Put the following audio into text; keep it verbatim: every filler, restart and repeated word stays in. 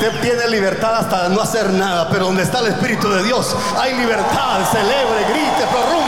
Usted tiene libertad hasta no hacer nada, pero donde está el Espíritu de Dios hay libertad. Celebre, grite, prorrumpa.